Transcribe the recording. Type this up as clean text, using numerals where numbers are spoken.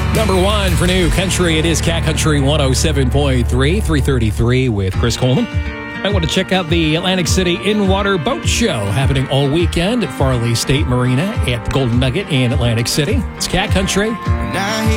Number one for New Country, it is Cat Country 107.3, 333 with Chris Coleman. I want to check out the Atlantic City In-Water Boat Show happening all weekend at Farley State Marina at the Golden Nugget in Atlantic City. It's Cat Country.